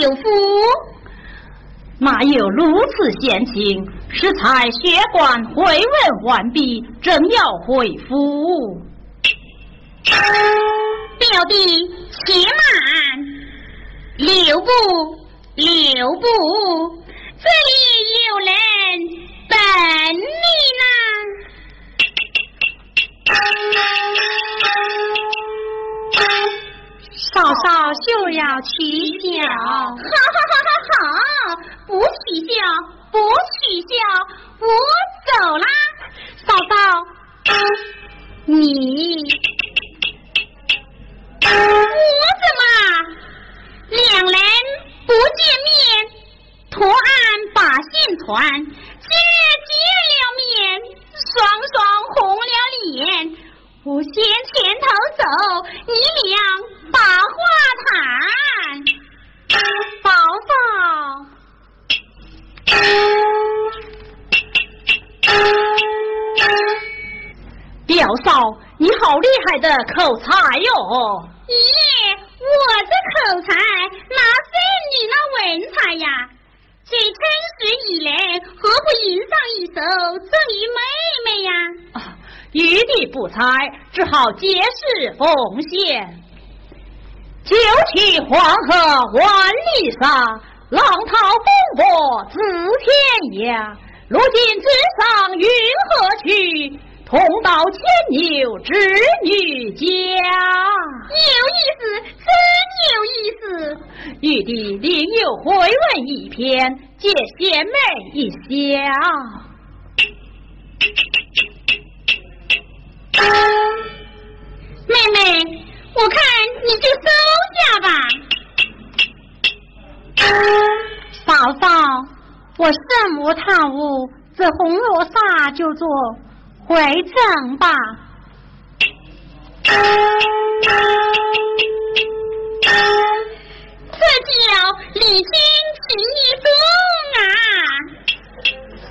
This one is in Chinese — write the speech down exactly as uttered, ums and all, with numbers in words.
刘夫， 哪有如此闲情？适才学官回问完毕，正要回府。 表弟，且慢。刘部，刘部，这里有人等你呢。 嫂嫂就要取笑， 好好好好好，不取笑，不取笑，我走啦。 嫂嫂，你我怎么？两人不见面，托案把信传，今日见了面，双双红了脸。我先前头走，你俩把话谈。 嫂嫂， 表嫂，你好厉害的口才哟！ 咦，我这口才哪是你那文采呀？这春时以来，何不吟上一首赠与妹妹呀？ 啊，余地不才，只好借势奉献。九曲黄河万里沙，浪涛风波自天涯。如今直上云河去，同到牵牛织女家。 有意思，真有意思。 玉帝另有回文一篇，借贤妹一笑。 妹妹，我看你就收下吧。 嫂嫂，我身无堂屋，这红罗纱就做回赠吧。 这叫礼金